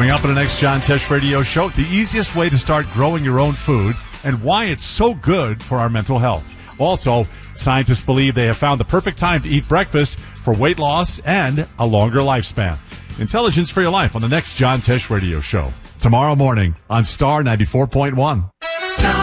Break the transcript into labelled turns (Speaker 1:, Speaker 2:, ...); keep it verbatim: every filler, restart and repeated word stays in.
Speaker 1: Coming up in the next John Tesh Radio Show, the easiest way to start growing your own food and why it's so good for our mental health. Also, scientists believe they have found the perfect time to eat breakfast for weight loss and a longer lifespan. Intelligence for your life on the next John Tesh Radio Show. Tomorrow morning on Star ninety-four point one.